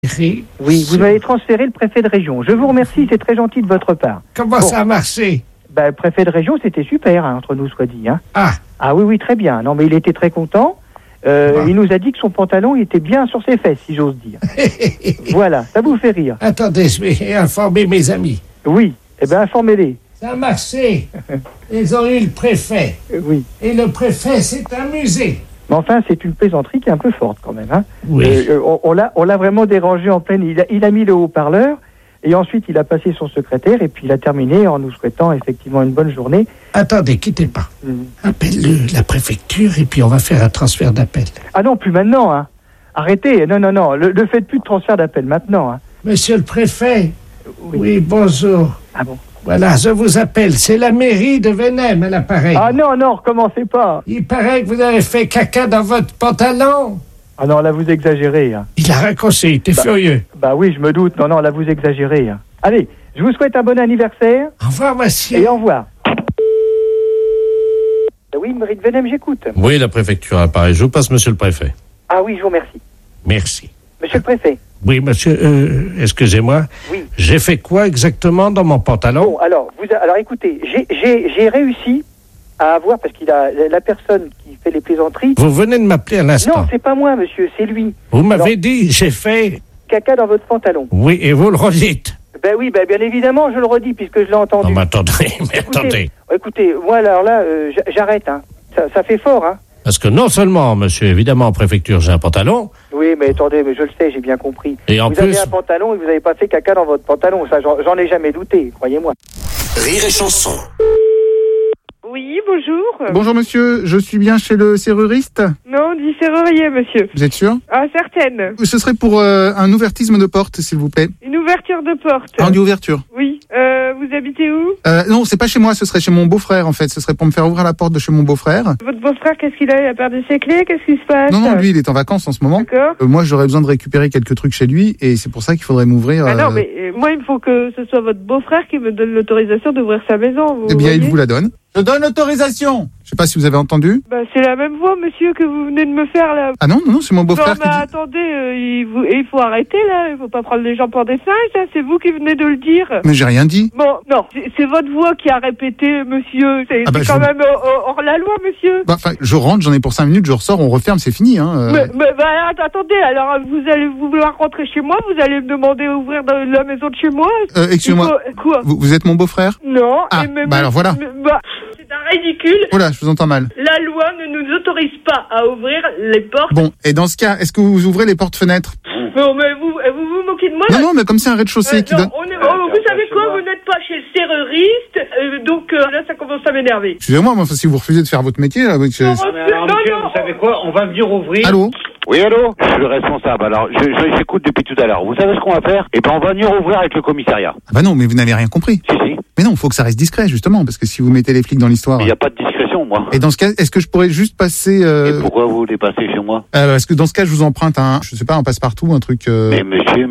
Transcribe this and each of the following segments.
Oui, vous Sur- m'avez transféré le préfet de région. Je vous remercie, c'est très gentil de votre part. Comment Bon. ça a marché? Le préfet de région, c'était super, hein, entre nous soit dit. Hein. Ah, Ah oui, très bien. Non, mais il était très content. Il nous a dit que son pantalon il était bien sur ses fesses, si j'ose dire. Voilà, ça vous fait rire. attendez, je vais informer mes amis. Oui, eh bien, informez-les. Ça a marché. Ils ont eu le préfet. Oui. Et le préfet s'est amusé. Mais enfin, c'est une plaisanterie qui est un peu forte quand même. Hein. Oui. On l'a vraiment dérangé en pleine... Il a mis le haut-parleur, et ensuite il a passé son secrétaire, et puis il a terminé en nous souhaitant effectivement une bonne journée. Attendez, quittez pas. Mm. Appelle la préfecture et puis on va faire un transfert d'appel. Ah non, plus maintenant. Hein. Arrêtez, non. Ne faites plus de transfert d'appel maintenant. Hein. Monsieur le préfet. Oui, bonjour. Ah bon. Voilà, je vous appelle. C'est la mairie de Venem à l'appareil. Ah non, recommencez pas. Il paraît que vous avez fait caca dans votre pantalon. Ah non, là vous exagérez. Hein. Il a raccroché, il était furieux. Bah oui, je me doute. Non, là vous exagérez. Hein. Allez, je vous souhaite un bon anniversaire Au revoir, monsieur. et au revoir. Oui, Marie de Venem, j'écoute. Oui, la préfecture à Paris. Je vous passe monsieur le préfet. Ah oui, je vous remercie. Merci. Monsieur le préfet. Oui, monsieur, excusez-moi. Oui. J'ai fait quoi exactement dans mon pantalon? Bon, alors écoutez, j'ai réussi à avoir, parce qu'il a la personne qui fait les plaisanteries. Vous venez de m'appeler à l'instant. Non, c'est pas moi, monsieur, c'est lui. Vous m'avez Alors, dit, j'ai fait... caca dans votre pantalon. Oui, et vous le redites. Ben oui, bien évidemment, je le redis, puisque je l'ai entendu. Non, mais attendez. Écoutez, moi, alors là, j'arrête, hein. Ça fait fort, hein. Parce que non seulement, monsieur, évidemment, en préfecture, j'ai un pantalon, Oui, mais attendez, mais je le sais, j'ai bien compris. et en Vous plus... avez un pantalon et vous n'avez pas fait caca dans votre pantalon, ça, j'en ai jamais douté, croyez-moi. Rire et chanson. Oui, bonjour. Bonjour monsieur, je suis bien chez le serruriste. Non, on dit serrurier, monsieur. Vous êtes sûr? Ah, certaine. Ce serait pour un ouvertisme de porte, s'il vous plaît. Une ouverture de porte. Ah, on dit ouverture. Oui. Vous habitez où? Non, c'est pas chez moi, ce serait chez mon beau-frère en fait. Ce serait pour me faire ouvrir la porte de chez mon beau-frère. Votre beau-frère, qu'est-ce qu'il a? Il a perdu ses clés? Qu'est-ce qui se passe? Non, lui, il est en vacances en ce moment. D'accord. Moi, j'aurais besoin de récupérer quelques trucs chez lui et c'est pour ça qu'il faudrait m'ouvrir. Ah non, mais moi, il faut que ce soit votre beau-frère qui me donne l'autorisation d'ouvrir sa maison. Eh bien, il voyez vous la donne. Je donne l'autorisation. Je sais pas si vous avez entendu. Bah, c'est la même voix, monsieur, que vous venez de me faire, là. Ah non, c'est mon Non, beau-frère mais qui dit. attendez, il faut arrêter, là. Il faut pas prendre les gens pour des singes, là. C'est vous qui venez de le dire. Mais j'ai rien dit. Bon, non, c'est votre voix qui a répété, monsieur. C'est Ah bah, c'est je quand vous- même hors la loi, monsieur. Enfin, je rentre, j'en ai pour 5 minutes, je ressors, on referme, c'est fini. Hein. Mais attendez, alors vous allez vouloir rentrer chez moi, vous allez me demander d'ouvrir la maison de chez moi. Excusez-moi. Il faut- Quoi? Vous êtes mon beau-frère? Non. Ah, alors voilà. C'est un ridicule. Oh là, je vous entends mal. La loi ne nous autorise pas à ouvrir les portes. Bon, et dans ce cas, est-ce que vous ouvrez les portes-fenêtres? Non, mais vous moquez de moi, là? Non, mais comme c'est un rez-de-chaussée qui non, donne... vous savez quoi? Vous n'êtes pas chez le serruriste, donc là, ça commence à m'énerver. Excusez-moi, mais enfin, si vous refusez de faire votre métier... Là, Non, monsieur, Vous savez quoi? On va venir ouvrir. Allô? Oui, allô? Je suis le responsable. Alors, j'écoute depuis tout à l'heure. Vous savez ce qu'on va faire? Eh ben, on va venir ouvrir avec le commissariat. Ah bah non, mais vous n'avez rien compris. Si. Mais non, il faut que ça reste discret, justement, parce que si vous mettez les flics dans l'histoire... Il n'y a pas de discrétion, moi. Et dans ce cas, est-ce que je pourrais juste passer... Et pourquoi vous voulez passer chez moi? Parce que dans ce cas, je vous emprunte je sais pas, un passe-partout, un truc... Mais monsieur,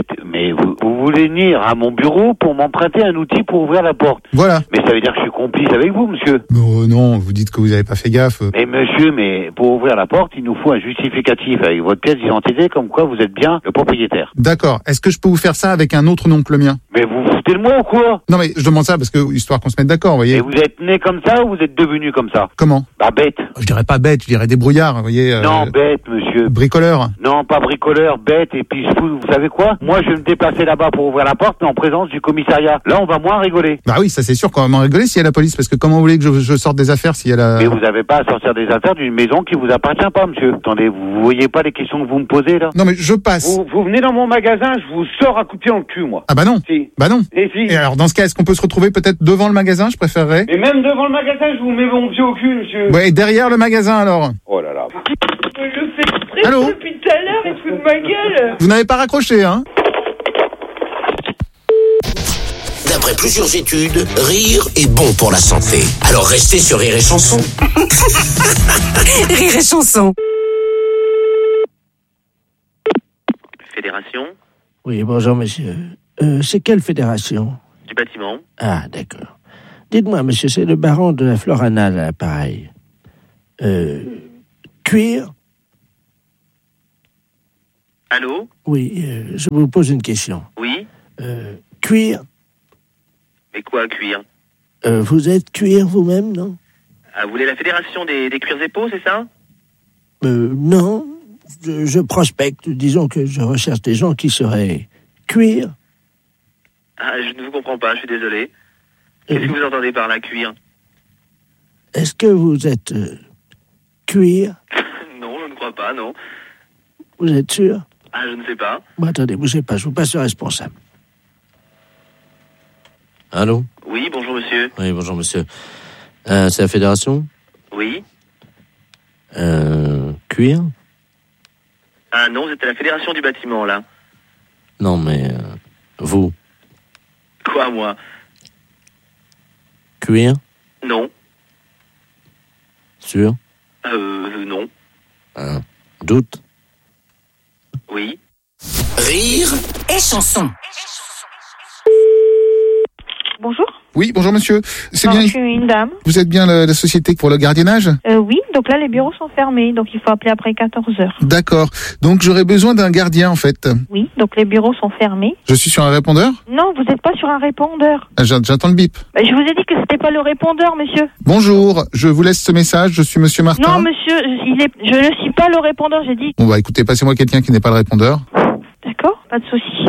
vous voulez venir à mon bureau pour m'emprunter un outil pour ouvrir la porte? Voilà. Mais ça veut dire que je suis complice avec vous, monsieur. Non, vous dites que vous n'avez pas fait gaffe. Mais monsieur, pour ouvrir la porte, il nous faut un justificatif avec votre pièce d'identité comme quoi vous êtes bien le propriétaire. D'accord. Est-ce que je peux vous faire ça avec un autre nom que le mien? Mais vous vous foutez de moi ou quoi? Non, mais je demande ça parce que, histoire qu'on se mette d'accord, vous voyez. Et vous êtes né comme ça ou vous êtes devenu comme ça? Comment? Bah, bête. Je dirais pas bête, je dirais débrouillard, vous voyez. Non, bête, monsieur. Bricoleur. Non, pas bricoleur, bête, et puis vous savez quoi? Moi, je vais me déplacer là-bas pour ouvrir la porte, mais en présence du commissariat. Là, on va moins rigoler. Bah oui, ça c'est sûr qu'on va m'en rigoler s'il y a la police, parce que comment vous voulez que je sorte des affaires s'il y a la... Mais vous n'avez pas à sortir des affaires d'une maison qui vous appartient pas, monsieur. Attendez, vous voyez pas les questions que vous me posez, là? Non mais je passe. Vous venez dans mon magasin, je vous sors à coup de pied dans le cul, moi. Ah bah non. Si. Bah non. Et si. Et alors dans ce cas, est-ce qu'on peut se retrouver peut-être devant le magasin, je préférerais? Et même devant le magasin, je vous mets mon pied au cul, monsieur. Ouais, et derrière le magasin alors. Oh là là. Je le fais exprès Allô? depuis tout à l'heure, il se fout de ma gueule. Vous n'avez pas raccroché, hein? D'après plusieurs études, rire est bon pour la santé. Alors restez sur Rire et Chanson. Rire et chanson. Fédération Oui, bonjour, monsieur. C'est quelle fédération? du bâtiment. Ah, d'accord. Dites-moi, monsieur, c'est le baron de la Floranale à l'appareil. Cuir? Allô? Oui, je vous pose une question. Oui? Cuir, Mais quoi, cuir? vous êtes cuir vous-même, non? Ah, vous voulez la fédération des cuirs et peaux, c'est ça? Non, je prospecte. Disons que je recherche des gens qui seraient cuir. Ah, je ne vous comprends pas, je suis désolé. Qu'est-ce que vous entendez par là, cuir? Est-ce que vous êtes cuir? Non, je ne crois pas, non. Vous êtes sûr? Ah, je ne sais pas. Bon, attendez, bougez pas, je vous passe le responsable. Allô? Oui, bonjour monsieur. Oui, bonjour monsieur. C'est la fédération? Oui? Cuir? Ah non, vous êtes à la fédération du bâtiment, là. Non, mais vous? Quoi, moi? Cuir? Non. Sûr? Non. Doute? Oui. Rire et chanson. Bonjour. Oui, bonjour monsieur. C'est Non, bien. je suis une dame. Vous êtes bien la société pour le gardiennage? Oui, donc là, les bureaux sont fermés, donc il faut appeler après 14 heures. D'accord. Donc j'aurais besoin d'un gardien en fait. Oui, donc les bureaux sont fermés. Je suis sur un répondeur? Non, vous n'êtes pas sur un répondeur. J'entends le bip. Je vous ai dit que c'était pas le répondeur, monsieur. Bonjour, je vous laisse ce message, je suis monsieur Martin. Non, monsieur, je ne suis pas le répondeur, j'ai dit. Bon bah écoutez, passez-moi quelqu'un qui n'est pas le répondeur. D'accord, pas de souci.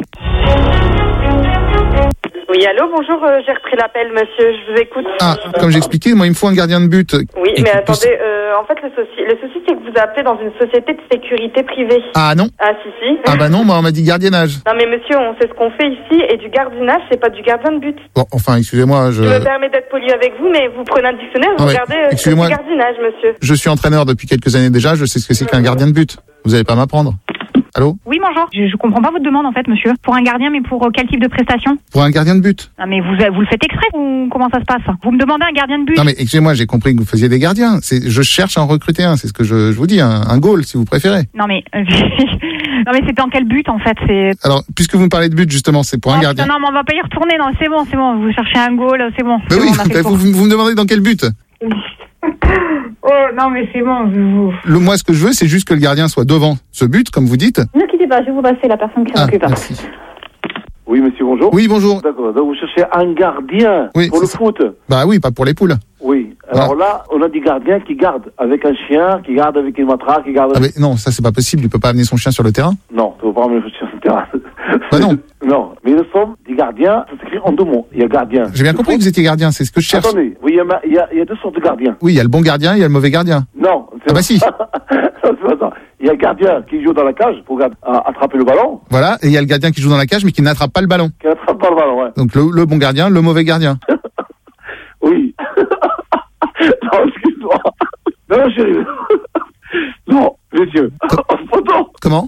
Oui, allô, bonjour, j'ai repris l'appel, monsieur, je vous écoute. Ah, comme j'expliquais, moi il me faut un gardien de but. Oui, mais attendez, en fait, le souci, c'est que vous appelez dans une société de sécurité privée. Ah non? Ah, si. Ah bah non, moi on m'a dit gardiennage. Non, mais monsieur, on sait ce qu'on fait ici, et du gardiennage, c'est pas du gardien de but. Bon, enfin, excusez-moi, Je me permets d'être poli avec vous, mais vous prenez un dictionnaire, vous Non, mais regardez c'est du excusez-moi. gardinage, monsieur. Je suis entraîneur depuis quelques années déjà, je sais ce que c'est qu'un gardien de but. Vous allez pas m'apprendre. Allô? Oui, bonjour. Je comprends pas votre demande, en fait, monsieur. Pour un gardien, mais pour quel type de prestation? Pour un gardien de but. Non, mais vous le faites exprès ou comment ça se passe? Vous me demandez un gardien de but? Non mais excusez-moi, j'ai compris que vous faisiez des gardiens. Je cherche à en recruter un, c'est ce que je vous dis, un goal si vous préférez. Non, mais... non, mais c'est dans quel but, en fait? Alors, puisque vous me parlez de but, justement, c'est pour un gardien. Non, mais on va pas y retourner. Non, c'est bon. Vous cherchez un goal, c'est bon. Mais oui, bon, on a fait le tour. vous me demandez dans quel but? Oh, non, mais c'est bon. Moi, ce que je veux, c'est juste que le gardien soit devant ce but, comme vous dites. Ne quittez pas, je vais vous passer la personne qui s'en occupe. Merci. Oui, monsieur, bonjour. Oui, bonjour. D'accord, donc vous cherchez un gardien pour le foot? Bah oui, pas pour les poules. Oui, alors là, on a des gardiens qui gardent avec un chien, qui gardent avec une matraque, qui gardent... Ah mais non, ça c'est pas possible, il peut pas amener son chien sur le terrain. Non, il ne peut pas amener son chien sur le terrain. Bah non. Non, mais nous sommes des gardiens, ça s'écrit en deux mots, il y a gardien. J'ai bien compris que vous étiez gardien, c'est ce que je cherche. Attendez, oui, il y a deux sortes de gardiens. Oui, il y a le bon gardien, il y a le mauvais gardien. Non. Ah bah si. Il y a le gardien qui joue dans la cage pour attraper le ballon. Voilà, et il y a le gardien qui joue dans la cage mais qui n'attrape pas le ballon. Qui n'attrape pas le ballon, ouais. Donc le bon gardien, le mauvais gardien. Oui. Non, excuse-moi. Non, chérie. Non, monsieur. Pardon. Comment?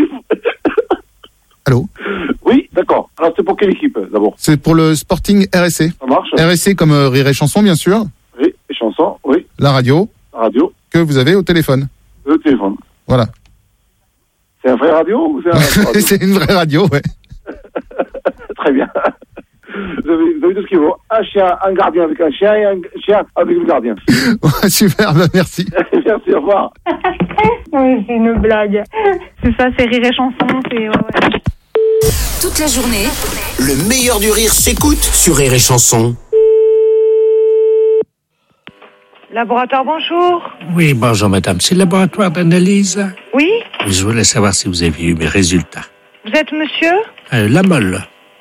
Allô? Oui, d'accord. Alors c'est pour quelle équipe, d'abord? C'est pour le Sporting RSC. Ça marche. RSC comme Rire et Chanson, bien sûr. Oui, les chansons, oui. La radio. Radio. Que vous avez au téléphone. Le téléphone. Voilà. C'est un vrai radio ou c'est un radio? C'est une vraie radio, ouais. Très bien. Vous avez tout ce qu'il faut. Un chien, un gardien avec un chien et un chien avec le gardien. Super, merci. Merci, au revoir. Oui, c'est une blague. C'est ça, c'est Rire et Chanson, c'est... Ouais. Toute la journée, Le meilleur du rire s'écoute sur Rire et Chanson. Laboratoire, bonjour. Oui, bonjour madame. C'est le laboratoire d'analyse? Oui, Je voulais savoir si vous aviez eu mes résultats. vous êtes monsieur La molle?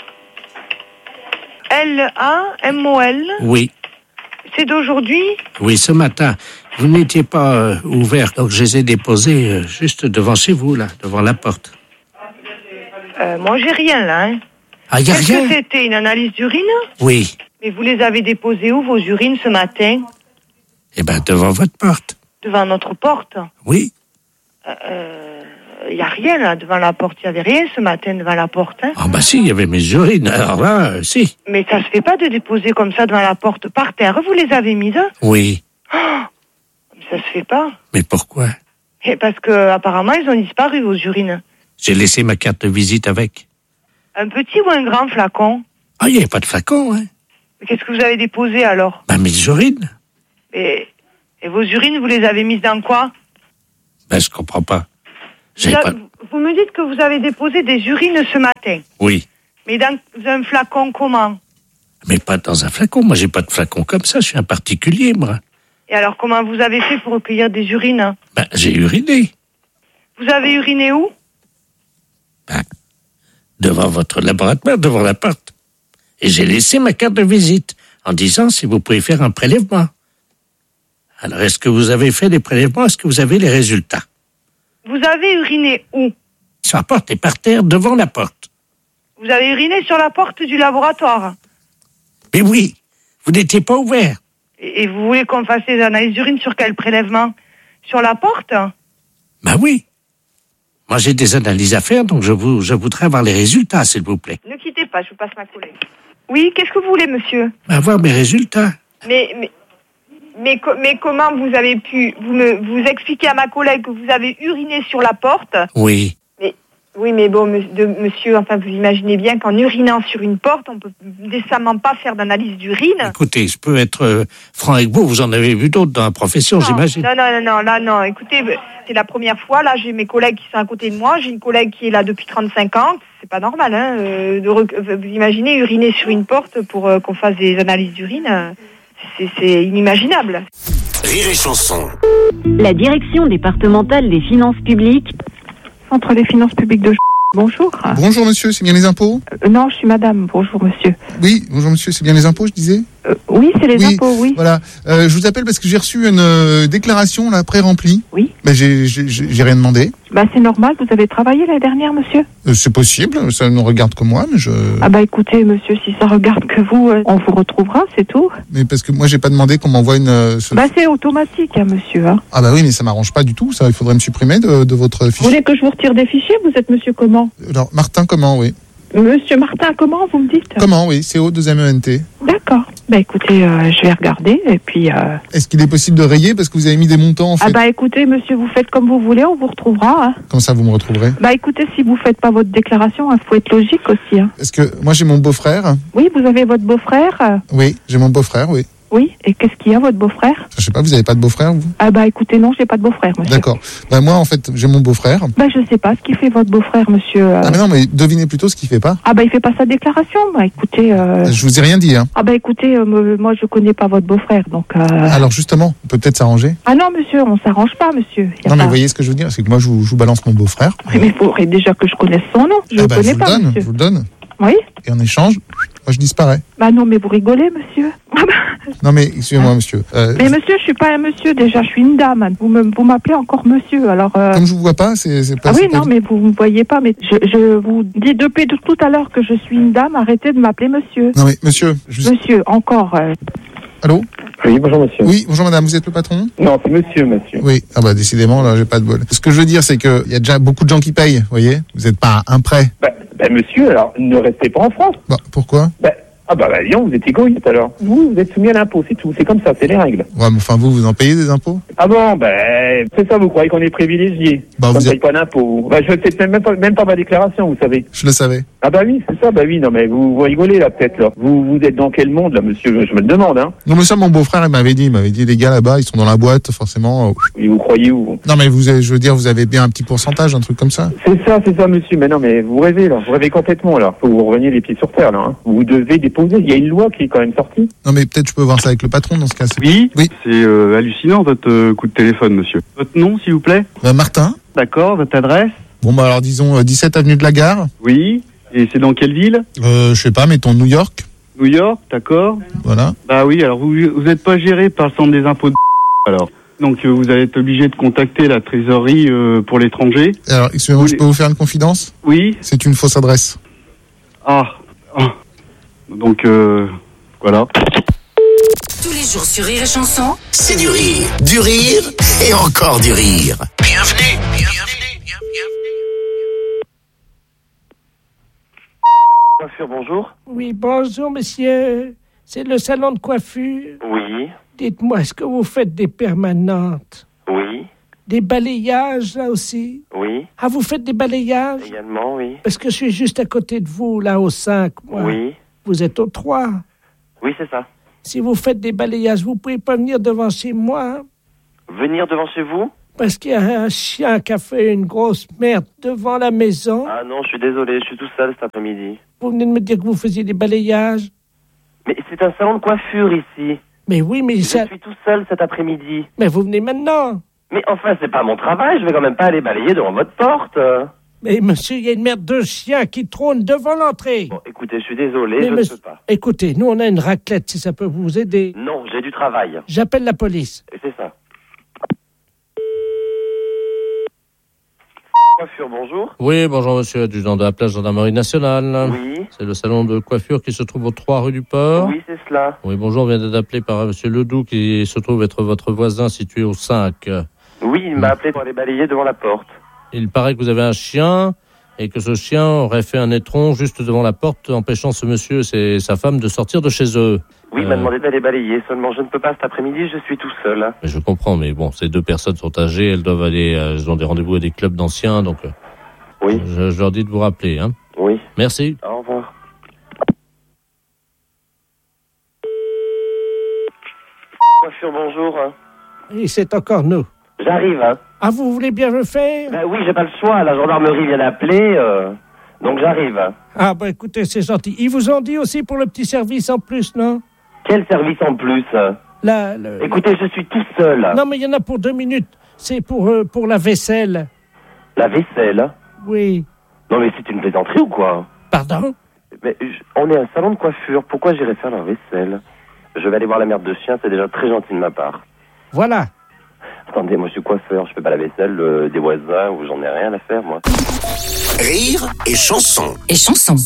L-A-M-O-L. Oui. C'est d'aujourd'hui? Oui, ce matin. Vous n'étiez pas ouvert, donc je les ai déposés juste devant chez vous, là, devant la porte. Moi, j'ai rien là. Hein. Ah, y a Qu'est-ce rien? que c'était, une analyse d'urine? Oui. Mais vous les avez déposées où, vos urines, ce matin? Eh ben, devant votre porte. Devant notre porte? Oui. Il n'y a rien là, devant la porte. Il n'y avait rien ce matin devant la porte. Hein. Ah bah si, il y avait mes urines. Alors là, si. Mais ça se fait pas de déposer comme ça devant la porte par terre. Vous les avez mises? Oui. Oh, ça se fait pas. Mais pourquoi? Et parce que apparemment ils ont disparu, vos urines. J'ai laissé ma carte de visite avec. Un petit ou un grand flacon? Ah, il n'y avait pas de flacon, hein. Mais qu'est-ce que vous avez déposé alors? Ben, mes urines. Et vos urines, vous les avez mises dans quoi? Ben, je comprends pas. vous me dites que vous avez déposé des urines ce matin. Oui. Mais dans un flacon comment? Mais pas dans un flacon. Moi, j'ai pas de flacon comme ça. Je suis un particulier, moi. Et alors, comment vous avez fait pour recueillir des urines? Ben, j'ai uriné. Vous avez uriné où? Ben, devant votre laboratoire, devant la porte. Et j'ai laissé ma carte de visite en disant si vous pouvez faire un prélèvement. Alors, est-ce que vous avez fait des prélèvements? Est-ce que vous avez les résultats? Vous avez uriné où? Sur la porte et par terre, devant la porte. Vous avez uriné sur la porte du laboratoire. Mais oui, vous n'étiez pas ouvert. Et vous voulez qu'on fasse des analyses d'urine sur quel prélèvement? Sur la porte? Ben oui. Moi, j'ai des analyses à faire, donc je voudrais avoir les résultats, s'il vous plaît. Ne quittez pas, je vous passe ma collègue. Oui, qu'est-ce que vous voulez, monsieur? Avoir mes résultats. Mais comment vous avez pu vous expliquer à ma collègue que vous avez uriné sur la porte? Oui. Mais bon, monsieur, enfin, vous imaginez bien qu'en urinant sur une porte, on peut décemment pas faire d'analyse d'urine. Écoutez, je peux être franc avec vous en avez vu d'autres dans la profession, j'imagine. Non, écoutez, c'est la première fois, là, j'ai mes collègues qui sont à côté de moi, j'ai une collègue qui est là depuis 35 ans, c'est pas normal, hein, vous imaginez uriner sur une porte pour qu'on fasse des analyses d'urine, c'est inimaginable. Rire et chanson. La direction départementale des finances publiques. Centre des finances publiques de bonjour. Bonjour monsieur, c'est bien les impôts? Non, je suis madame, bonjour monsieur. Oui, bonjour monsieur, c'est bien les impôts, je disais? Oui, c'est les impôts, oui. Voilà, je vous appelle parce que j'ai reçu une déclaration là pré-remplie. Oui. Ben, j'ai rien demandé. Bah c'est normal, vous avez travaillé l'année dernière, monsieur? C'est possible, ça ne regarde que moi, mais je... Ah bah écoutez, monsieur, si ça regarde que vous, on vous retrouvera, c'est tout. Mais parce que moi, j'ai pas demandé qu'on m'envoie une... Bah c'est automatique, hein, monsieur. Hein. Ah bah oui, mais ça m'arrange pas du tout, ça, il faudrait me supprimer de votre fichier. Vous voulez que je vous retire des fichiers? Vous êtes monsieur comment? Alors, Martin, comment, oui. Monsieur Martin, comment, vous me dites? Comment, oui, CO2MENT. D'accord. Bah écoutez, je vais regarder, et puis... Est-ce qu'il est possible de rayer, parce que vous avez mis des montants, en fait? Ah bah écoutez, monsieur, vous faites comme vous voulez, on vous retrouvera. Hein. Comme ça, vous me retrouverez? Bah écoutez, si vous faites pas votre déclaration, il faut être logique aussi. Hein. Est-ce que moi, j'ai mon beau-frère? Oui, vous avez votre beau-frère? Oui, j'ai mon beau-frère, oui. Oui, et qu'est-ce qu'il y a, votre beau-frère? Je sais pas, vous avez pas de beau-frère, vous? Ah bah écoutez, non, j'ai pas de beau-frère, monsieur. D'accord. Bah moi, en fait, j'ai mon beau-frère. Bah je sais pas ce qu'il fait, votre beau-frère, monsieur. Ah mais non, mais devinez plutôt ce qu'il fait pas. Ah bah il fait pas sa déclaration, bah écoutez... Je vous ai rien dit, hein. Ah bah écoutez, moi je connais pas votre beau-frère, donc... Alors justement, on peut peut-être s'arranger? Ah non, monsieur, on s'arrange pas, monsieur. Non mais vous voyez ce que je veux dire, c'est que moi je vous balance mon beau-frère. Oui, mais il faudrait déjà que je connaisse son nom, je le connais pas, monsieur. Je vous le donne. Oui. Et en échange, moi je disparais. Bah non, mais vous rigolez, monsieur. Non mais excusez-moi, monsieur. Mais monsieur, je suis pas un monsieur déjà, je suis une dame. Vous m'appelez encore monsieur, alors. Comme je vous vois pas, c'est pas. Ah oui, non, mais vous me voyez pas, mais je vous dis depuis tout à l'heure que je suis une dame. Arrêtez de m'appeler monsieur. Non mais monsieur. Monsieur, encore. Allô? Oui, bonjour monsieur. Oui, bonjour madame, vous êtes le patron? Non, c'est monsieur. Oui, ah bah décidément, là, j'ai pas de bol. Ce que je veux dire, c'est qu'il y a déjà beaucoup de gens qui payent, vous voyez? Vous n'êtes pas un prêt. Bah monsieur, alors, ne restez pas en France. Bah, pourquoi? Disons, vous êtes égoïste alors. Vous êtes soumis à l'impôt, c'est tout. C'est comme ça, c'est les règles. Ouais, mais enfin, vous en payez des impôts? Ah bon, c'est ça, vous croyez qu'on est privilégié? Bah, on ne paye pas d'impôts. Bah, je ne sais même pas ma déclaration, vous savez. Je le savais. Ah bah oui, c'est ça, bah oui, non mais vous rigolez là peut-être là. Vous êtes dans quel monde là, monsieur? Je me le demande, hein. Non mais ça, mon beau-frère, il m'avait dit, les gars là-bas, ils sont dans la boîte, forcément. Et vous croyez où? Non mais je veux dire, vous avez bien un petit pourcentage, un truc comme ça. C'est ça, monsieur. Mais non, mais vous rêvez là, vous rêvez complètement là. Faut que vous reveniez les pieds sur terre là. Hein. Vous devez déposer. Il y a une loi qui est quand même sortie. Non mais peut-être je peux voir ça avec le patron dans ce cas. Oui. C'est hallucinant votre coup de téléphone, monsieur. Votre nom, s'il vous plaît? Martin. D'accord. Votre adresse? Bon bah alors disons 17 avenue de la Gare. Oui. Et c'est dans quelle ville? Je sais pas, mettons New York. New York, d'accord. Voilà. Bah oui, alors vous n'êtes pas géré par le centre des impôts de alors. Donc vous allez être obligé de contacter la trésorerie pour l'étranger. Alors, excusez-moi, je peux vous faire une confidence? Oui. C'est une fausse adresse. Donc voilà. Tous les jours sur Rire et Chanson, c'est du rire et encore du rire. Bienvenue. Bonjour. Oui, bonjour, monsieur. C'est le salon de coiffure. Oui. Dites-moi, est-ce que vous faites des permanentes? Oui. Des balayages, là aussi? Oui. Ah, vous faites des balayages? Également, oui. Parce que je suis juste à côté de vous, là, au 5, moi. Oui. Vous êtes au 3. Oui, c'est ça. Si vous faites des balayages, vous pouvez pas venir devant chez moi? Venir devant chez vous? Parce qu'il y a un chien qui a fait une grosse merde devant la maison. Ah non, je suis désolé, je suis tout seul cet après-midi. Vous venez de me dire que vous faisiez des balayages. Mais c'est un salon de coiffure ici. Mais oui, mais je suis tout seul cet après-midi. Mais vous venez maintenant. Mais enfin, c'est pas mon travail, je vais quand même pas aller balayer devant votre porte. Mais monsieur, il y a une merde de chien qui trône devant l'entrée. Bon, écoutez, je suis désolé, je ne peux pas. Écoutez, nous on a une raclette, si ça peut vous aider. Non, j'ai du travail. J'appelle la police. Et c'est ça. Coiffure, bonjour. Oui, bonjour monsieur, adjudant de la plage gendarmerie nationale. Oui. C'est le salon de coiffure qui se trouve aux 3 rue du Port. Oui, c'est cela. Oui, bonjour, on vient d'être appelé par monsieur Ledoux qui se trouve être votre voisin situé au 5. Oui, il m'a appelé pour aller balayer devant la porte. Il paraît que vous avez un chien et que ce chien aurait fait un étron juste devant la porte, empêchant ce monsieur et sa femme de sortir de chez eux. Oui, il m'a demandé d'aller balayer, seulement je ne peux pas cet après-midi, je suis tout seul. Mais je comprends, mais bon, ces deux personnes sont âgées, elles doivent aller, elles ont des rendez-vous à des clubs d'anciens, donc oui. Je leur dis de vous rappeler. Hein. Oui. Merci. Au revoir. Coiffure, bonjour. Et c'est encore nous. J'arrive, hein. Ah, vous voulez bien le faire? Ben oui, j'ai pas le choix, la gendarmerie vient d'appeler, donc j'arrive. Ah, bah écoutez, c'est gentil. Ils vous ont dit aussi pour le petit service en plus, non? Quel service en plus? Écoutez, je suis tout seul. Non, mais il y en a pour 2 minutes. C'est pour la vaisselle. La vaisselle? Oui. Non, mais c'est une plaisanterie ou quoi? Pardon? Mais on est un salon de coiffure, pourquoi j'irais faire leur vaisselle? Je vais aller voir la merde de chien, c'est déjà très gentil de ma part. Voilà. Attendez, moi je suis coiffeur, je fais pas la vaisselle des voisins ou j'en ai rien à faire, moi. Rire et chanson. Et chanson.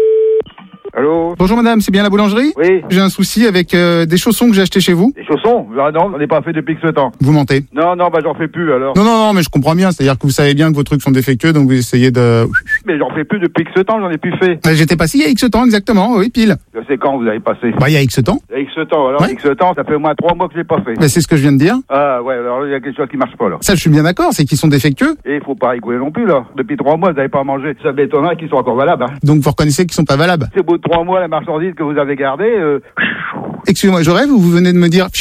Allô? Bonjour madame, c'est bien la boulangerie? Oui. J'ai un souci avec des chaussons que j'ai achetés chez vous. Des chaussons? Ah non, on n'est pas fait depuis que ce temps. Vous mentez? Non, bah j'en fais plus alors. Non, mais je comprends bien, c'est-à-dire que vous savez bien que vos trucs sont défectueux, donc vous essayez de... Mais j'en fais plus depuis que ce temps, j'en ai plus fait. J'étais passé il y a X temps, exactement, oui, pile. C'est quand vous avez passé? Bah il y a X temps. Il y a X temps, alors Ouais. X temps, ça fait au moins 3 mois que je l'ai pas fait. Mais c'est ce que je viens de dire. Ah ouais, alors il y a quelque chose qui marche pas là. Ça, je suis bien d'accord, c'est qu'ils sont défectueux. Et il faut pas rigoler non plus là. Depuis 3 mois, vous n'avez pas mangé. Ça m'étonnerait qu'ils soient encore valables. Hein. Donc vous reconnaissez qu'ils sont pas valables. C'est au bout de 3 mois, la marchandise que vous avez gardée, Excusez-moi, je rêve ou vous venez de me dire...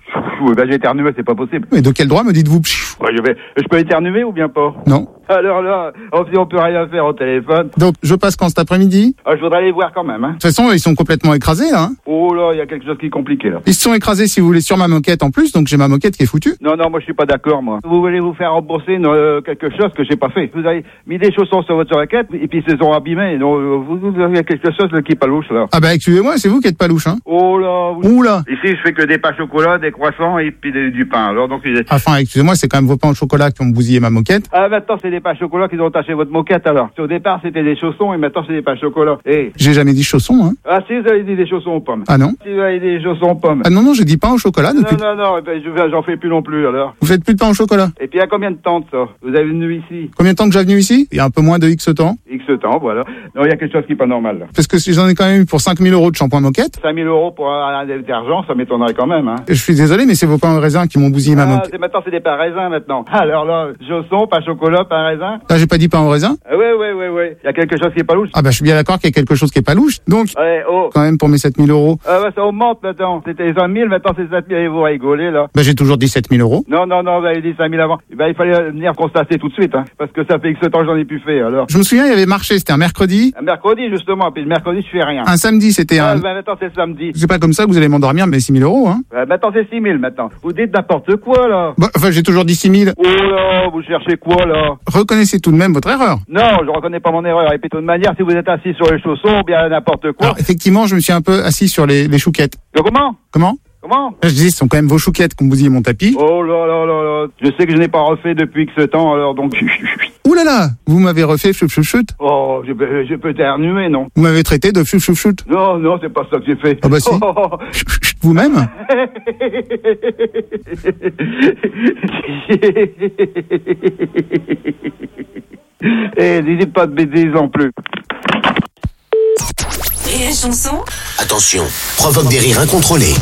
ben j'ai éternué, c'est pas possible. Mais de quel droit me dites-vous? Ouais, je peux éternuer ou bien pas? Non. Alors là, on peut rien faire au téléphone. Donc je passe quand cet après-midi? Je voudrais les voir quand même. Hein. De toute façon, ils sont complètement écrasés là. Hein. Oh là, il y a quelque chose qui est compliqué là. Ils se sont écrasés, si vous voulez, sur ma moquette en plus, donc j'ai ma moquette qui est foutue. Non, moi je suis pas d'accord moi. Vous voulez vous faire rembourser quelque chose que j'ai pas fait. Vous avez mis des chaussons sur votre moquette et puis ils se sont abîmés. Donc vous avez quelque chose là, qui est pas louche là. Ah bah excusez-moi, c'est vous qui êtes pas louche. Hein. Oh là. Oula. Ici je fais que des pains au chocolat, des croissants et puis du pain. Alors donc. Enfin, excusez-moi, c'est quand même vos pains au chocolat qui ont bousillé ma moquette. Ah maintenant c'est des pains au chocolat qui ont taché votre moquette alors. Au départ c'était des chaussons et maintenant c'est des pains au chocolat. Et... J'ai jamais dit chaussons, hein. Ah si, vous avez dit des chaussons aux pommes. Ah non. Si vous avez dit des chaussons aux pommes. Ah non, j'ai dit pain au chocolat depuis... Non, j'en fais plus non plus alors. Vous faites plus de pain au chocolat? Et puis il y a combien de temps de ça? Vous avez venu ici? Combien de temps que j'ai venu ici? Il y a un peu moins de X temps. X temps, voilà. Non, il y a quelque chose qui est pas normal là. Parce que j'en ai quand même eu pour 5 000 € de shampoing moquette. 5 000 € pour un détergent, ça m'étonnerait quand même, hein. Je suis désolé, mais c'est vos pains au raisin qui m'ont bousillé ma moquette. Maintenant c'est des pains raisins maintenant. Alors là, chaussons, pain chocolat, pain raisin. Là, j'ai pas dit pain au raisin? Ouais. Il y a quelque chose qui est pas louche. Ah bah je suis bien d'accord qu'il y a quelque chose qui est pas louche. Donc, quand même pour mes 7 000 €. Ah bah ça augmente maintenant. C'était 20 000, maintenant c'est 7 000 et vous rigolez là. Bah j'ai toujours dit 7 000 €. Non, vous avez dit 5 000 avant. Bah il fallait venir constater tout de suite, hein. Parce que ça fait X temps que j'en ai plus fait alors. Je me souviens, il y avait marché, c'était un mercredi. Un mercredi justement, puis le mercredi je fais rien. Un samedi, c'était un... Bah maintenant c'est samedi. C'est pas comme ça que vous allez m'endormir, mais 6 000 €, hein. Maintenant c'est 6 000 maintenant. Vous dites n'importe quoi là. Bah, enfin, j'ai toujours dit 6 000. Oh là, vous cherchez quoi là? Reconnaissez tout de même votre erreur. Non, je reconnais pas mon erreur. Et puis de toute manière, si vous êtes assis sur les chaussons, ou bien n'importe quoi. Alors, effectivement, je me suis un peu assis sur les chouquettes. Comment? Là, je disais, ce sont quand même vos chouquettes qui ont bousillé mon tapis. Oh là. Je sais que je n'ai pas refait depuis que ce temps, alors donc... Ouh là là, vous m'avez refait chut. Oh, je peux éternuer, non? Vous m'avez traité de chut. Non, c'est pas ça que j'ai fait. Ah bah si. Vous-même? Eh, dites pas de bêtises non plus. Rire et chanson. Attention, provoque des rires incontrôlés.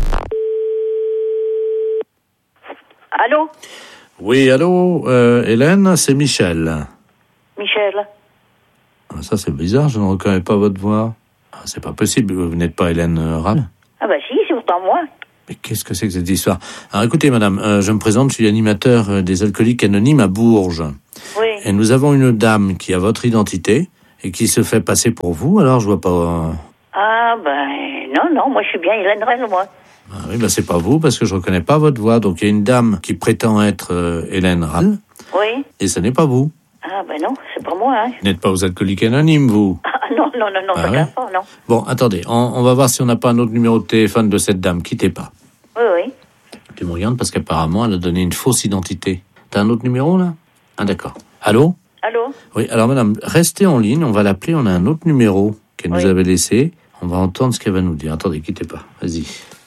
Allô? Oui, allô, Hélène, c'est Michel. Michel? Ah, ça, c'est bizarre, je ne reconnais pas votre voix. Ah, c'est pas possible, vous n'êtes pas Hélène Ram? Ah bah si, c'est pourtant moi. Mais qu'est-ce que c'est que cette histoire? Alors écoutez, madame, je me présente, je suis animateur des Alcooliques Anonymes à Bourges. Oui. Et nous avons une dame qui a votre identité et qui se fait passer pour vous, alors je vois pas... Ah, non, moi je suis bien Hélène Rell, moi. Ah oui, c'est pas vous, parce que je reconnais pas votre voix. Donc il y a une dame qui prétend être Hélène Rell. Oui. Et ce n'est pas vous. Ah, non, c'est pas moi, hein. Vous n'êtes pas aux Alcooliques Anonymes, vous. Ah, non, ça ouais. pas, non. Bon, attendez, on va voir si on n'a pas un autre numéro de téléphone de cette dame. Quittez pas. Oui. Tu me regardes parce qu'apparemment, elle a donné une fausse identité. T'as un autre numéro, là? Ah, d'accord. Allô? Allô? Oui, alors madame, restez en ligne, on va l'appeler, on a un autre numéro qu'elle nous avait laissé. On va entendre ce qu'elle va nous dire. Attendez, quittez pas. Vas-y.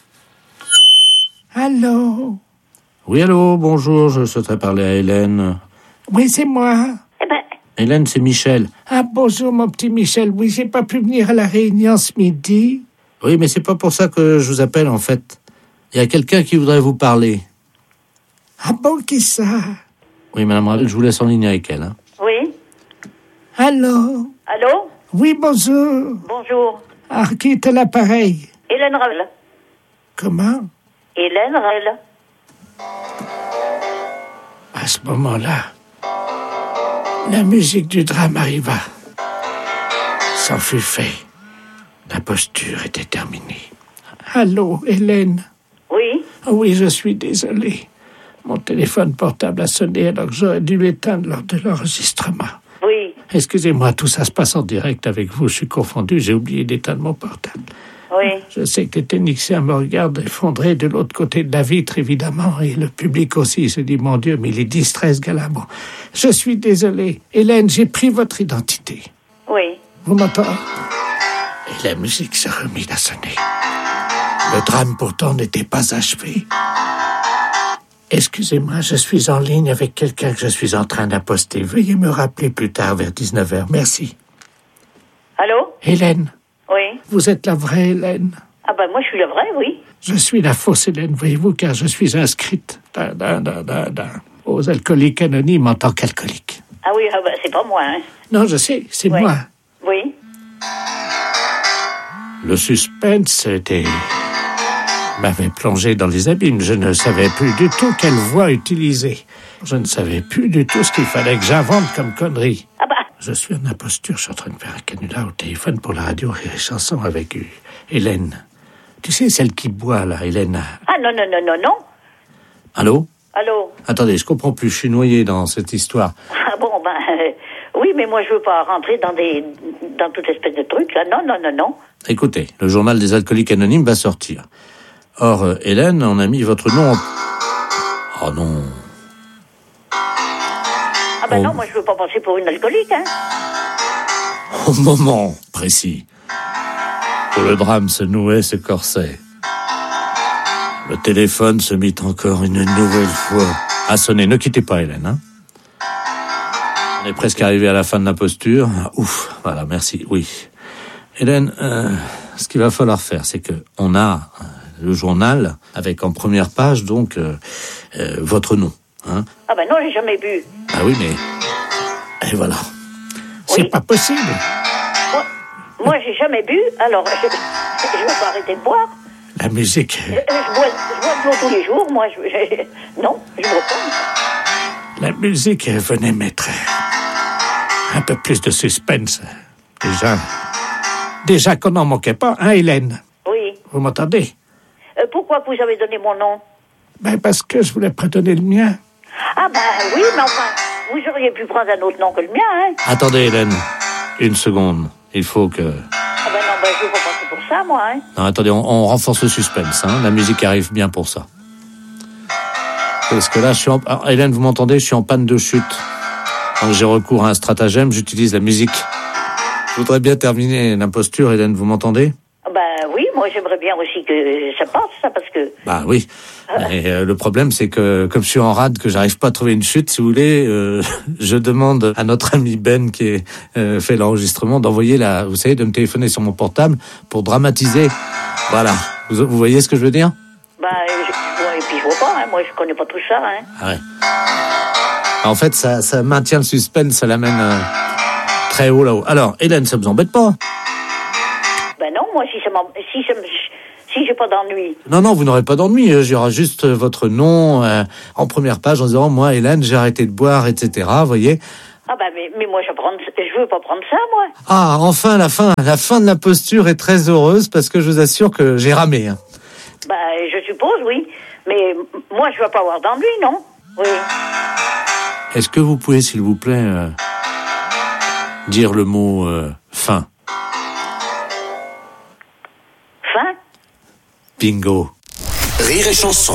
Allô? Oui, allô, bonjour, je souhaiterais parler à Hélène. Oui, c'est moi. Hélène, c'est Michel. Ah, bonjour, mon petit Michel. Oui, j'ai pas pu venir à la réunion ce midi. Oui, mais c'est pas pour ça que je vous appelle, en fait. Il y a quelqu'un qui voudrait vous parler. Ah bon, qui ça? Oui, madame Ravel, je vous laisse en ligne avec elle. Hein. Oui. Allô? Allô? Oui, bonjour. Bonjour. Ah, qui est à l'appareil? Hélène Rell. Comment? Hélène Rell. À ce moment-là, la musique du drame arriva. C'en fut fait. La posture était terminée. Allô, Hélène? Oui. Oui, je suis désolé. Mon téléphone portable a sonné alors que j'aurais dû l'éteindre lors de l'enregistrement. Oui. Excusez-moi, tout ça se passe en direct avec vous. Je suis confondu, j'ai oublié d'éteindre mon portable. Oui. Je sais que les techniciens me regardent effondrés de l'autre côté de la vitre, évidemment, et le public aussi se dit, mon Dieu, mais il est distrait, ce gars-là. Bon, je suis désolé. Hélène, j'ai pris votre identité. Oui. Vous m'entendez? Et la musique se remit à sonner. Le drame, pourtant, n'était pas achevé. Excusez-moi, je suis en ligne avec quelqu'un que je suis en train d'apposter. Veuillez me rappeler plus tard, vers 19h. Merci. Allô? Hélène? Oui. Vous êtes la vraie Hélène? Ah moi je suis la vraie, oui. Je suis la fausse Hélène, voyez-vous, car je suis inscrite aux Alcooliques Anonymes en tant qu'alcoolique. Ah oui, c'est pas moi, hein. Non, je sais, c'est moi. Oui. Le suspense m'avait plongé dans les abîmes. Je ne savais plus du tout quelle voix utiliser. Je ne savais plus du tout ce qu'il fallait que j'invente comme connerie. Je suis en imposture, je suis en train de faire un canular au téléphone pour la radio Rire et Chanson avec Hélène. Tu sais, celle qui boit, là, Hélène. Ah non. Allô? Allô? Attendez, je comprends plus, je suis noyé dans cette histoire. Ah bon, oui, mais moi je veux pas rentrer dans toute espèce de truc, là. Non. Écoutez, le journal des Alcooliques Anonymes va sortir. Or, Hélène, on a mis votre nom en... Oh non. Ah non, moi je veux pas passer pour une alcoolique, hein. Au moment précis où le drame se nouait ce corset, le téléphone se mit encore une nouvelle fois à sonner. Ne quittez pas, Hélène, hein. On est presque arrivé à la fin de la posture. Ouf, voilà, merci, oui. Hélène, ce qu'il va falloir faire, c'est que on a le journal avec en première page, donc, votre nom, hein. Ah non, j'ai jamais bu. Ah oui, mais... Et voilà. C'est pas possible. Moi, j'ai jamais bu, alors je vais pas arrêter de boire. La musique... Je bois de l'eau tous les jours, moi. Non, je bois pas. La musique venait mettre un peu plus de suspense. Déjà qu'on n'en manquait pas, hein, Hélène? Oui. Vous m'entendez? Pourquoi vous avez donné mon nom? Parce que je voulais pas donner le mien. Ah oui, mais enfin, vous auriez pu prendre un autre nom que le mien, hein. Attendez, Hélène, une seconde. Il faut que... Ah non, je veux pas passer pour ça, moi, hein. Non, attendez, on renforce le suspense, hein. La musique arrive bien pour ça. Parce que là, Hélène, vous m'entendez? Je suis en panne de chute. Donc j'ai recours à un stratagème, j'utilise la musique. Je voudrais bien terminer l'imposture, Hélène, vous m'entendez? Oui, moi j'aimerais bien aussi que ça passe, ça, parce que... Oui, mais le problème c'est que, comme je suis en rade, que j'arrive pas à trouver une chute, si vous voulez, je demande à notre ami Ben, qui fait l'enregistrement, d'envoyer vous savez, de me téléphoner sur mon portable pour dramatiser. Voilà, vous voyez ce que je veux dire? Et puis je vois pas, hein. Moi je connais pas tout ça, hein. Ah ouais. En fait, ça maintient le suspense, ça l'amène très haut là-haut. Alors, Hélène, ça vous embête pas? Non, moi, Si j'ai pas d'ennui. Non, vous n'aurez pas d'ennui. Il y aura juste votre nom en première page en disant, moi, Hélène, j'ai arrêté de boire, etc. Vous voyez. Ah bah mais moi je veux pas prendre ça, moi. Ah, enfin, la fin de la posture est très heureuse parce que je vous assure que j'ai ramé. Hein. Bah, je suppose, oui. Mais moi, je veux pas avoir d'ennui, non? Oui. Est-ce que vous pouvez, s'il vous plaît, dire le mot fin? Fin? Bingo. Rire et chanson.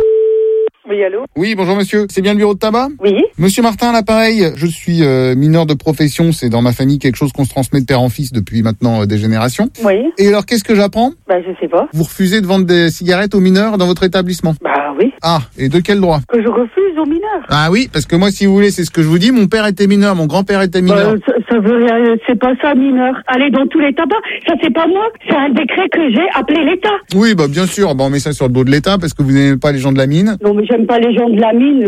Oui, allô? Oui, bonjour monsieur. C'est bien le bureau de tabac? Oui. Monsieur Martin, à l'appareil. Je suis mineur de profession. C'est dans ma famille quelque chose qu'on se transmet de père en fils depuis maintenant des générations. Oui. Et alors, qu'est-ce que j'apprends? Bah, je sais pas. Vous refusez de vendre des cigarettes aux mineurs dans votre établissement? Bah, oui. Ah, et de quel droit? Que je refuse aux mineurs. Ah oui, parce que moi, si vous voulez, c'est ce que je vous dis. Mon père était mineur, mon grand-père était mineur. Ça veut rien, c'est pas ça, mineur. Allez dans tous les tabacs. Ça, c'est pas moi. C'est un décret que j'ai appelé l'État. Oui, bah bien sûr. Bon, on met ça sur le dos de l'État parce que vous n'aimez pas les gens de la mine. Non, mais j'aime pas les gens de la mine.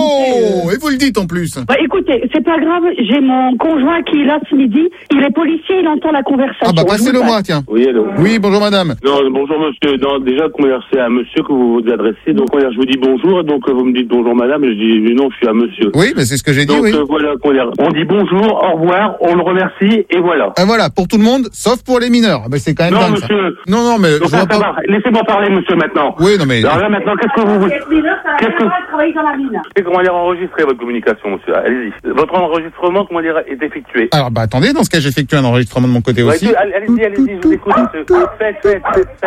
Oh, et vous le dites en plus. Bah écoutez, c'est pas grave. J'ai mon conjoint qui est là ce midi. Il est policier, il entend la conversation. Ah bah passez-le moi, tiens. Oui, allô. Oui, bonjour madame. Non, bonjour monsieur. Non, déjà, c'est à monsieur que vous vous adressez. Donc, je vous dis bonjour. Donc, vous me dites bonjour madame. Et je dis non, je suis à monsieur. Oui, mais c'est ce que j'ai dit, donc, oui. Voilà, on dit bonjour, au revoir, on le remercie, et voilà. Ah voilà, pour tout le monde, sauf pour les mineurs. Bah, c'est quand même non, dingue, monsieur. Ça. Non, mais donc, je vois pas... Laissez-moi parler, monsieur, maintenant. Oui, non, mais... Alors là, maintenant, qu'est-ce que vous... Qu'est-ce que... travailler dans la mine. Comment dire, enregistrer votre communication, monsieur. Allez-y. Votre enregistrement, comment dire, est effectué. Alors, bah, attendez, dans ce cas, j'effectue un enregistrement de mon côté aussi. Allez-y, je vous écoute, monsieur. Faites.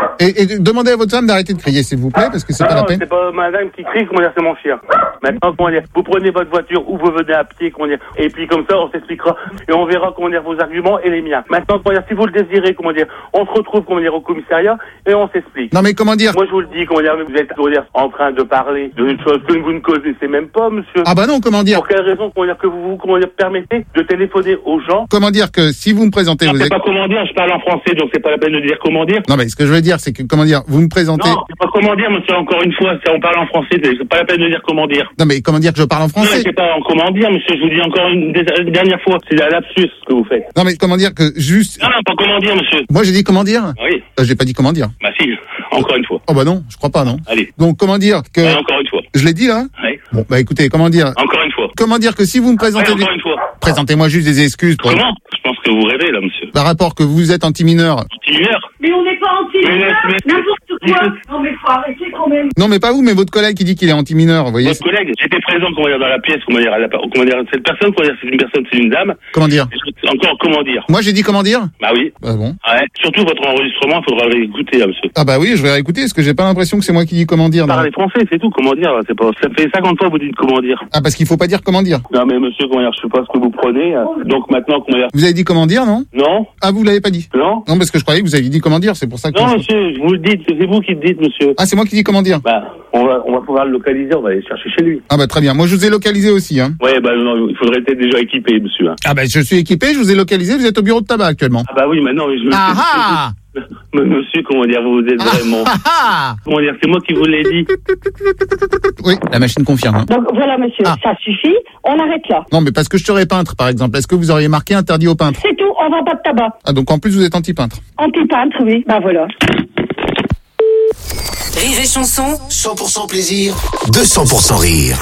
Et demandez à votre femme d'arrêter de crier, s'il vous plaît, parce que c'est pas la peine. C'est pas madame qui crie, comment dire, c'est mon chien. Maintenant, comment dire, vous prenez votre voiture ou vous venez à pied, comment dire, et puis comme ça, on s'expliquera et on verra, comment dire, vos arguments et les miens. Maintenant, comment dire, si vous le désirez, comment dire, on se retrouve, comment dire, au commissariat et on s'explique. Non, mais comment dire? Moi, je vous le dis, comment dire, vous êtes, comment dire, en train de parler d'une chose que vous ne connaissez même pas, monsieur. Ah bah non, comment dire? Pour quelle raison, comment dire, que vous, comment dire, permettez de téléphoner aux gens? Comment dire que si vous me présentez... Non, vous c'est êtes... pas comment dire, je parle en français, donc c'est pas la peine de dire comment dire. Non, mais ce que je veux dire, c'est que, comment dire, vous me présentez... Non, c'est pas comment dire, monsieur, encore une fois, on parle en français, c'est pas la peine de dire comment dire. Non, mais comment dire que je parle en français? Non, c'est pas en comment dire, monsieur, je vous dis encore une dernière fois, c'est un lapsus ce que vous faites. Non, mais comment dire que juste... Non, pas comment dire, monsieur. Moi, j'ai dit comment dire? Oui. J'ai pas dit comment dire. Bah si, encore une fois. Oh bah non, je crois pas, non. Allez. Donc, comment dire que... Ouais, encore une fois. Je l'ai dit, là? Oui. Bon, bah écoutez, comment dire... Encore une fois. Comment dire que si vous me présentez... Ouais, encore une fois. Présentez-moi juste des excuses pour... Comment? Je pense que vous rêvez, là, monsieur. Par rapport que vous êtes anti-mineur. Anti-mineur? Mais on n'est pas anti-mineur, n'importe quoi. Non, mais faut arrêter quand même. Non, mais pas vous, mais votre collègue qui dit qu'il est anti-mineur, vous voyez. Votre collègue, j'étais présent, comment dire, dans la pièce, comment dire, cette personne, comment dire, c'est une personne, c'est une dame. Comment dire? Encore, comment dire? Moi, j'ai dit comment dire? Bah oui. Bah bon. Ouais. Surtout votre enregistrement, il faudra le réécouter, là, monsieur. Ah bah oui, je vais réécouter, parce que j'ai pas l'impression que c'est moi qui dis comment dire. Parlez français, c'est tout, comment dire, c'est pas, ça fait 50 fois que vous dites comment dire. Ah, parce qu'il faut pas dire comment dire. Non, mais monsieur, comment dire, je sais pas ce que vous prenez, donc maintenant, comment dire. Vous avez dit comment dire, non? Non. Ah, vous l'avez pas dit? Non. Non, parce que je croyais que vous aviez dit comment dire, c'est pour ça que... Non, monsieur, vous le dites, c'est vous qui le dites, monsieur. Ah, c'est moi qui dis comment dire? Bah, on va pouvoir le localiser, on va aller chercher chez lui. Ah bah très bien, moi je vous ai localisé aussi, hein. Ouais, bah non, il faudrait être déjà équipé, monsieur. Ah bah je suis équipé, je vous ai localisé, vous êtes au bureau de tabac actuellement. Ah bah oui, maintenant, je me mais monsieur, comment dire, vous êtes vraiment... Comment dire, c'est moi qui vous l'ai dit. Oui, la machine confirme. Hein. Donc voilà, monsieur, ça suffit, on arrête là. Non, mais parce que je serais peintre, par exemple. Est-ce que vous auriez marqué interdit aux peintres? C'est tout, on vend pas de tabac. Ah, donc en plus vous êtes anti-peintre. Anti-peintre, oui, bah voilà. Rire et chanson, 100% plaisir, 200% rire.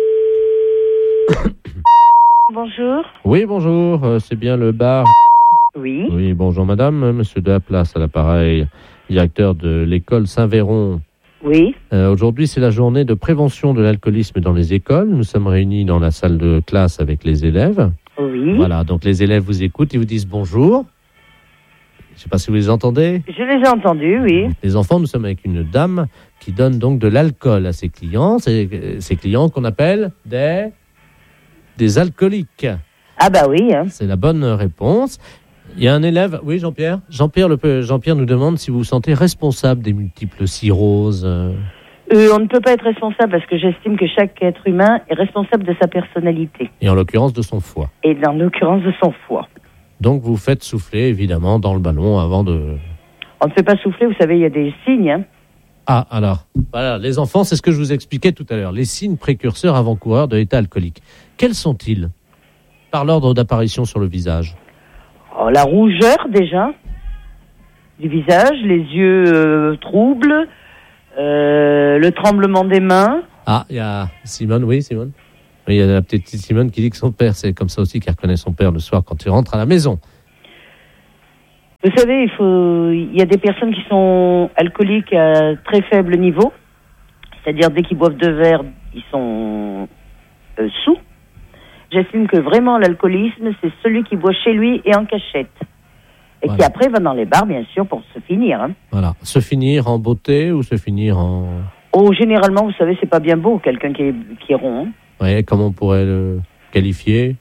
Bonjour. Oui, bonjour, c'est bien le bar. Oui. Oui, bonjour madame, monsieur de la Place à l'appareil, directeur de l'école Saint-Véron. Oui. Aujourd'hui, c'est la journée de prévention de l'alcoolisme dans les écoles. Nous sommes réunis dans la salle de classe avec les élèves. Oui. Voilà, donc les élèves vous écoutent, ils vous disent bonjour. Je ne sais pas si vous les entendez. Je les ai entendus, oui. Les enfants, nous sommes avec une dame qui donne donc de l'alcool à ses clients. C'est ces clients qu'on appelle des alcooliques. Ah bah oui. Hein. C'est la bonne réponse. Il y a un élève, oui Jean-Pierre. Jean-Pierre nous demande si vous vous sentez responsable des multiples cirrhoses. On ne peut pas être responsable parce que j'estime que chaque être humain est responsable de sa personnalité. Et en l'occurrence de son foie. Et en l'occurrence de son foie. Donc vous faites souffler évidemment dans le ballon avant de... On ne fait pas souffler, vous savez, il y a des signes. Hein. Ah, alors, voilà, les enfants, c'est ce que je vous expliquais tout à l'heure. Les signes précurseurs avant-coureurs de l'état alcoolique. Quels sont-ils? Par l'ordre d'apparition sur le visage. Oh, la rougeur déjà. du visage, les yeux troubles, le tremblement des mains. Ah, il y a Simone, oui, Simone. Oui, il y a la petite Simone qui dit que son père, c'est comme ça aussi qu'elle reconnaît son père le soir quand il rentre à la maison. Vous savez, il y a des personnes qui sont alcooliques à très faible niveau, c'est-à-dire dès qu'ils boivent 2 verres, ils sont sous. J'estime que vraiment l'alcoolisme, c'est celui qui boit chez lui et en cachette. Et qui après va dans les bars, bien sûr, pour se finir. Hein. Voilà. Se finir en beauté ou se finir en... Oh, généralement, vous savez, c'est pas bien beau, quelqu'un qui est rond. Hein. Oui, comment on pourrait le qualifier?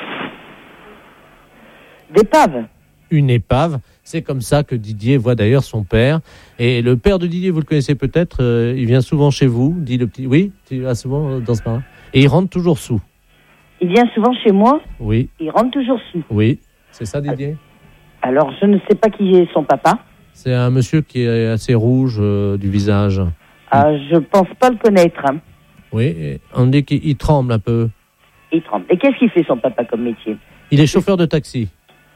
D'épave. Une épave. C'est comme ça que Didier voit d'ailleurs son père. Et le père de Didier, vous le connaissez peut-être, il vient souvent chez vous, dit le petit... Oui, tu vas souvent dans ce bar. Et il rentre toujours sous. Il vient souvent chez moi? Oui. Il rentre toujours sous. Oui, c'est ça Didier? Alors, je ne sais pas qui est son papa. C'est un monsieur qui est assez rouge du visage. Ah, je pense pas le connaître. Hein. Oui, on dit qu'il tremble un peu. Il tremble. Et qu'est-ce qu'il fait son papa comme métier? Il est chauffeur de taxi.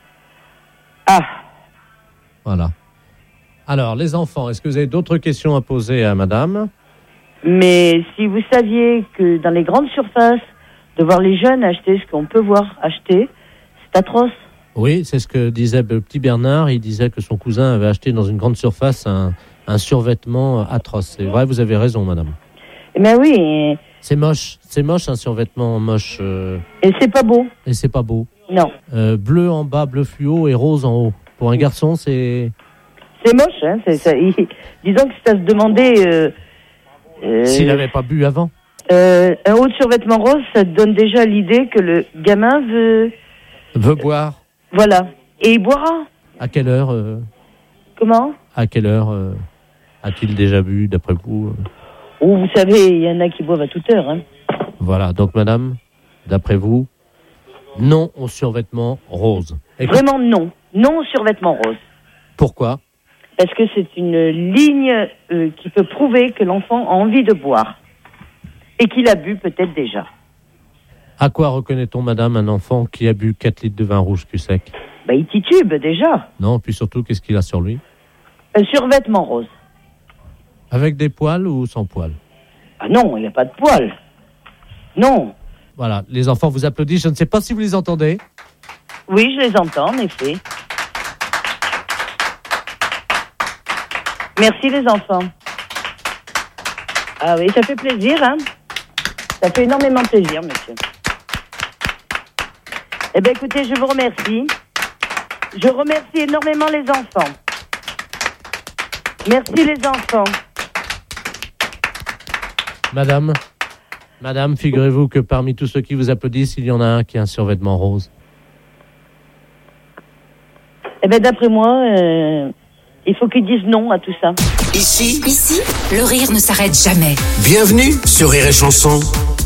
Ah. Voilà. Alors, les enfants, est-ce que vous avez d'autres questions à poser à madame? Mais si vous saviez que dans les grandes surfaces, de voir les jeunes acheter ce qu'on peut voir acheter, c'est atroce. Oui, c'est ce que disait le petit Bernard. Il disait que son cousin avait acheté dans une grande surface un survêtement atroce. C'est vrai, vous avez raison, madame. Eh bien oui. C'est moche un survêtement moche. Et c'est pas beau. Et c'est pas beau. Non. Bleu en bas, bleu fluo et rose en haut. Pour un garçon, c'est... C'est moche, hein. Disons que c'est à se demander... S'il n'avait pas bu avant. Un haut de survêtement rose, ça te donne déjà l'idée que le gamin veut boire. Voilà. Et il boira. À quelle heure Comment? À quelle heure a-t-il déjà bu, d'après vous Oh, vous savez, il y en a qui boivent à toute heure. Hein. Voilà. Donc, madame, d'après vous, non au survêtement rose. Vraiment non. Non au survêtement rose. Pourquoi? Parce que c'est une ligne qui peut prouver que l'enfant a envie de boire. Et qu'il a bu peut-être déjà. À quoi reconnaît-on, madame, un enfant qui a bu 4 litres de vin rouge cul sec? Bah, il titube déjà. Non, puis surtout, qu'est-ce qu'il a sur lui? Un survêtement rose. Avec des poils ou sans poils? Ah non, il n'y a pas de poils. Non. Voilà, les enfants vous applaudissent. Je ne sais pas si vous les entendez. Oui, je les entends, en effet. Merci, les enfants. Ah oui, ça fait plaisir, hein. Ça fait énormément plaisir, monsieur. Eh bien, écoutez, je vous remercie. Je remercie énormément les enfants. Merci, les enfants. Madame, figurez-vous que parmi tous ceux qui vous applaudissent, il y en a un qui a un survêtement rose. Eh bien, d'après moi, il faut qu'ils disent non à tout ça. Ici, le rire ne s'arrête jamais. Bienvenue sur Rire et Chanson.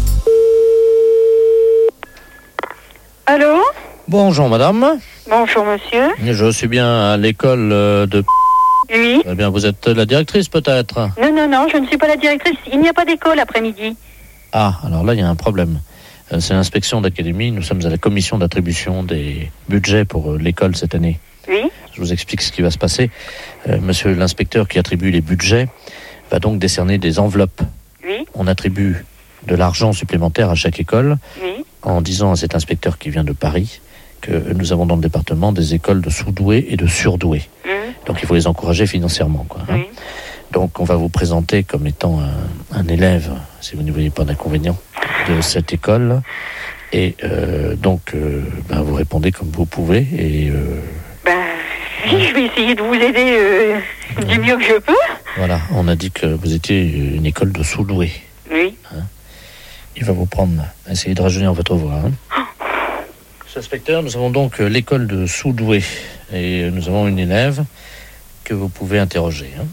Allô? Bonjour, madame. Bonjour, monsieur. Je suis bien à l'école de... Oui. Eh bien, vous êtes la directrice, peut-être? Non, je ne suis pas la directrice. Il n'y a pas d'école après-midi. Ah, alors là, il y a un problème. C'est l'inspection d'académie. Nous sommes à la commission d'attribution des budgets pour l'école cette année. Oui. Je vous explique ce qui va se passer. Monsieur l'inspecteur qui attribue les budgets va donc décerner des enveloppes. Oui. On attribue de l'argent supplémentaire à chaque école, oui, en disant à cet inspecteur qui vient de Paris que nous avons dans le département des écoles de sous-doués et de surdoués. Donc il faut les encourager financièrement, quoi. Hein. Donc on va vous présenter comme étant un élève, si vous ne voyez pas d'inconvénient, de cette école. Et vous répondez comme vous pouvez. Et je vais essayer de vous aider du mieux que je peux. Voilà, on a dit que vous étiez une école de sous-doués. Oui. Hein. Il va vous prendre, essayer de rajeunir votre voix. Hein. Monsieur l'inspecteur, nous avons donc l'école de sous-doués. Et nous avons une élève que vous pouvez interroger. Hein.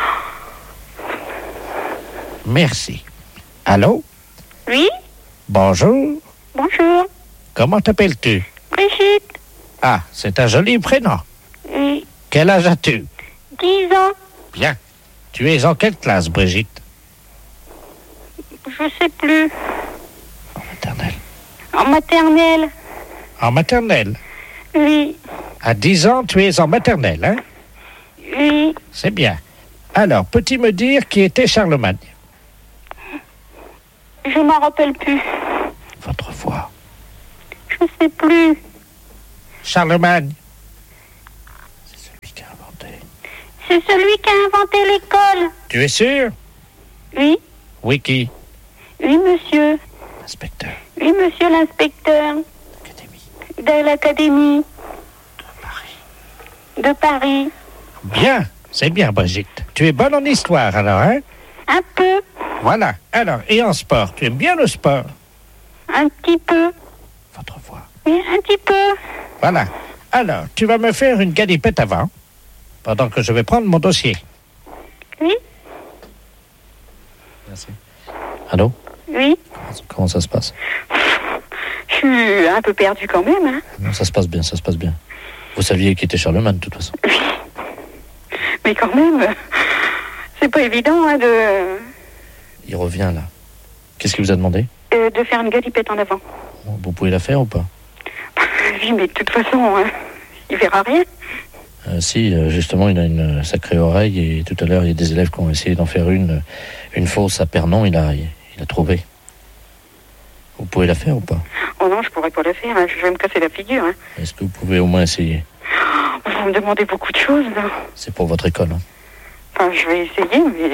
Merci. Allô? Oui? Bonjour. Bonjour. Comment t'appelles-tu? Brigitte. Ah, c'est un joli prénom. Oui. Quel âge as-tu? 10 ans. Bien. Tu es en quelle classe, Brigitte? Je sais plus. En maternelle. En maternelle. En maternelle? Oui. À 10 ans, tu es en maternelle, hein? Oui. C'est bien. Alors, peux-tu me dire qui était Charlemagne? Je m'en rappelle plus. Votre voix. Je sais plus. Charlemagne. C'est celui qui a inventé l'école. Tu es sûr? Oui. Oui, qui? Oui, monsieur. Inspecteur. Oui, monsieur l'inspecteur. De l'académie. De Paris. Bien, c'est bien, Brigitte. Tu es bonne en histoire, alors, hein? Un peu. Voilà. Alors, et en sport, tu aimes bien le sport? Un petit peu. Votre voix. Oui, un petit peu. Voilà. Alors, tu vas me faire une galipette avant, pendant que je vais prendre mon dossier. Oui. Merci. Allô? Oui. Comment ça se passe? Je suis un peu perdue quand même, hein. Non, ça se passe bien, ça se passe bien. Vous saviez qui était Charlemagne, de toute façon. Oui. Mais quand même, c'est pas évident, hein, Il revient, là. Qu'est-ce qu'il vous a demandé? de faire une galipette en avant. Vous pouvez la faire ou pas? Oui, mais de toute façon, il verra rien. Si, justement, il a une sacrée oreille et tout à l'heure, il y a des élèves qui ont essayé d'en faire une fausse à Pernon, il a trouvé. Vous pouvez la faire ou pas? Oh non, je pourrais pas la faire, hein. Je vais me casser la figure. Hein. Est-ce que vous pouvez au moins essayer? Vous me demandez beaucoup de choses, là. C'est pour votre école, hein. Enfin, je vais essayer, mais...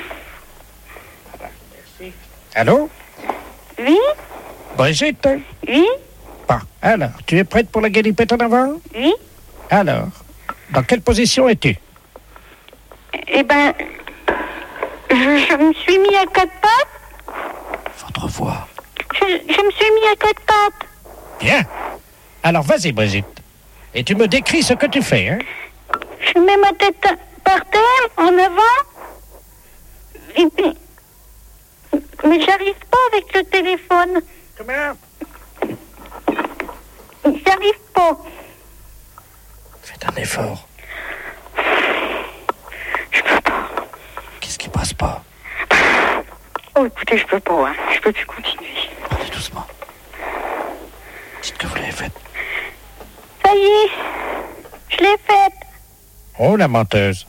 Allô? Oui? Brigitte? Oui? Bon, alors, tu es prête pour la galipette en avant? Oui? Alors, dans quelle position es-tu? Eh ben, je me suis mis à quatre pattes. Votre voix. Je me suis mis à quatre pattes. Bien. Alors, vas-y, Brigitte. Et tu me décris ce que tu fais, hein? Je mets ma tête par terre, en avant. Et puis... Mais j'arrive pas avec le téléphone. Comment? J'arrive pas. Faites un effort. Je peux pas. Qu'est-ce qui passe pas? Oh, écoutez, je peux pas, hein. Je peux plus continuer. Parlez doucement. Dites que vous l'avez faite. Ça y est, je l'ai faite. Oh, la menteuse.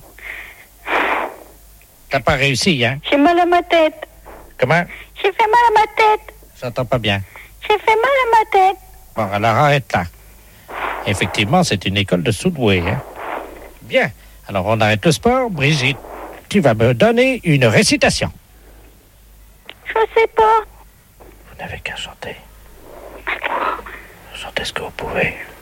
T'as pas réussi, hein? J'ai mal à ma tête. Comment? J'ai fait mal à ma tête. J'entends pas bien. J'ai fait mal à ma tête. Bon, alors arrête là. Effectivement, c'est une école de soudoués, hein? Bien. Alors, on arrête le sport. Brigitte, tu vas me donner une récitation. Je sais pas. Vous n'avez qu'à chanter. Chantez ce que vous pouvez.